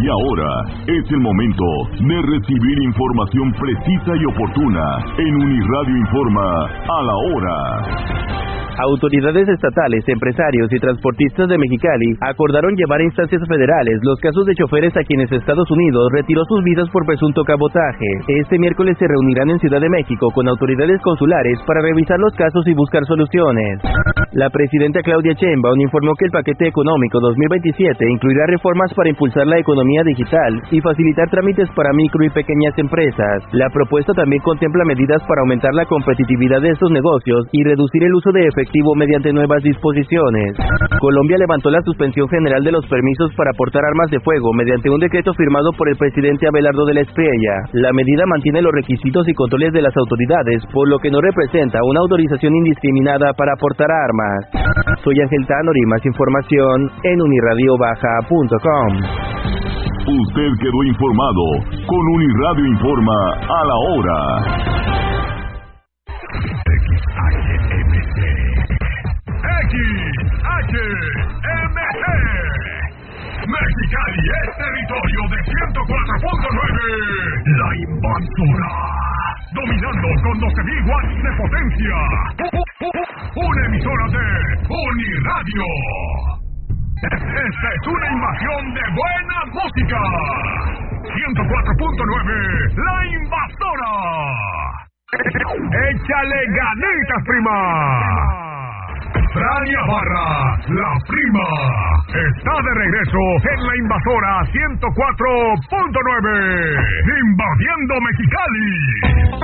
Y ahora es el momento de recibir información precisa y oportuna en Uniradio Informa a la hora. Autoridades estatales, empresarios y transportistas de Mexicali acordaron llevar a instancias federales los casos de choferes a quienes Estados Unidos retiró sus visas por presunto cabotaje. Este miércoles se reunirán en Ciudad de México con autoridades consulares para revisar los casos y buscar soluciones. La presidenta Claudia Sheinbaum informó que el paquete económico 2027 incluirá reformas para impulsar la economía digital y facilitar trámites para micro y pequeñas empresas. La propuesta también contempla medidas para aumentar la competitividad de estos negocios y reducir el uso de efectivo mediante nuevas disposiciones. Colombia levantó la suspensión general de los permisos para portar armas de fuego mediante un decreto firmado por el presidente Abelardo de la Espriella. La medida mantiene los requisitos y controles de las autoridades, por lo que no representa una autorización indiscriminada para portar armas. Soy Ángel Tanori, más información en unirradiobaja.com. Usted quedó informado con Uniradio Informa a la hora. XHMG Mexicali es territorio de 104.9. La Invasora, dominando con 12.000 watts de potencia. Una emisora de Uniradio. Esta es una invasión de buena música. 104.9, La Invasora. ¡Échale ganitas, prima! Frania Barra, la prima, está de regreso en La Invasora 104.9, invadiendo Mexicali.